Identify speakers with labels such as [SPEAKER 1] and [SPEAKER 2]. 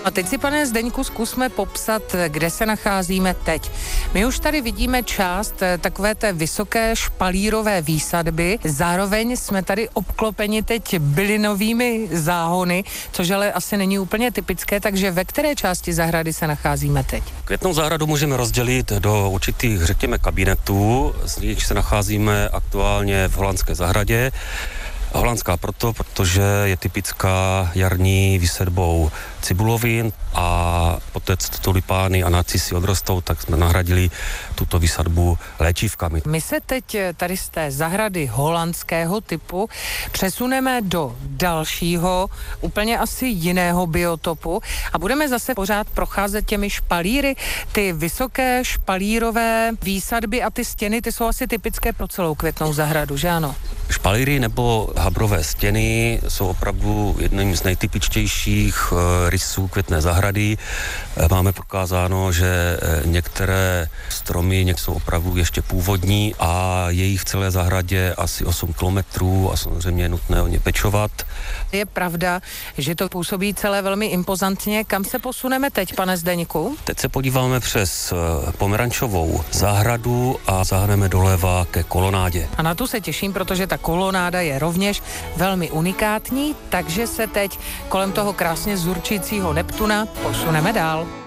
[SPEAKER 1] A teď si, pane Zdeňku, zkusme popsat, kde se nacházíme teď. My už tady vidíme část takové té vysoké špalírové výsadby, zároveň jsme tady obklopeni teď bylinovými záhony, což ale asi není úplně typické, takže ve které části zahrady se nacházíme teď?
[SPEAKER 2] Květnou zahradu můžeme rozdělit do určitých, řekněme, kabinetů, z nich se nacházíme aktuálně v holandské zahradě. Holandská proto, protože je typická jarní výsadbou cibulovin a poté, co tulipány a narcisy odrostou, tak jsme nahradili tuto výsadbu léčivkami.
[SPEAKER 1] My se teď tady z té zahrady holandského typu přesuneme do dalšího, úplně asi jiného biotopu a budeme zase pořád procházet těmi špalíry. Ty vysoké špalírové výsadby a ty stěny, ty jsou asi typické pro celou Květnou zahradu, že ano?
[SPEAKER 2] Špalíry nebo habrové stěny jsou opravdu jedním z nejtypičtějších rysů Květné zahrady. Máme prokázáno, že některé stromy jsou opravdu ještě původní a je jich v celé zahradě asi 8 kilometrů a samozřejmě je nutné o ně pečovat.
[SPEAKER 1] Je pravda, že to působí celé velmi impozantně. Kam se posuneme teď, pane Zdeňku?
[SPEAKER 2] Teď se podíváme přes pomerančovou zahradu a zahneme doleva ke kolonádě.
[SPEAKER 1] A na tu se těším, protože ta kolonáda je rovněž velmi unikátní, takže se teď kolem toho krásně zurčícího Neptuna posuneme dál.